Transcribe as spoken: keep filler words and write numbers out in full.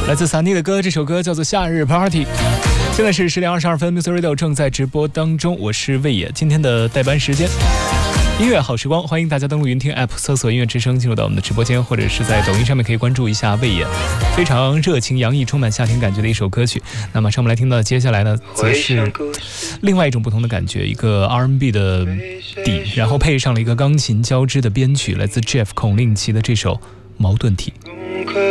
来自萨尼的歌，这首歌叫做《夏日 Party》。现在是十点二十二分 ，Music Radio 正在直播当中，我是魏野。今天的代班时间，音乐好时光，欢迎大家登录云听 App， 搜索音乐之声，进入到我们的直播间，或者是在抖音上面可以关注一下魏野，非常热情洋溢、充满夏天感觉的一首歌曲。那马上我们来听到接下来呢，则是另外一种不同的感觉，一个 R and B 的底，然后配上了一个钢琴交织的编曲，来自 Jeff 孔令奇的这首《矛盾体》。